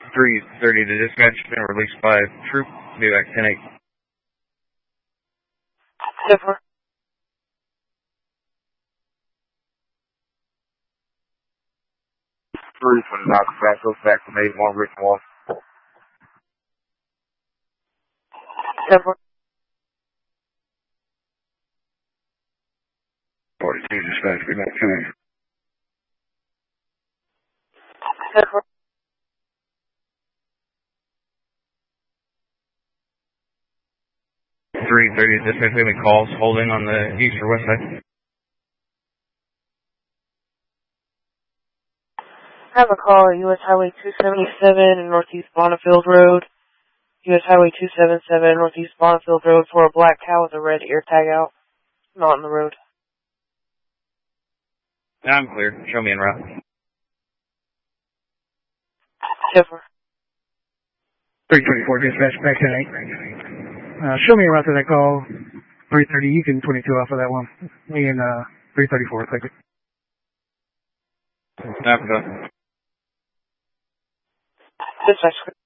3:30 to dispatch, been released by troop, be back 10-8. 10-4. Three from the knock back, goes back from 8-1, written 1. 10-4. 42 dispatch, be back 10-8. 10-4. .30 dispatch, we have calls holding on the east or west side. I have a call at U.S. Highway 277 and Northeast Bonneville Road. U.S. Highway 277 Northeast Bonneville Road for a black cow with a red ear tag out. Not on the road. I'm clear. Show me en route. 10-4. 324 dispatch, back 10-8. Show me en route to that call. 330, you can 22 off of that one. Me and 334, thank you. Africa. Dispatch.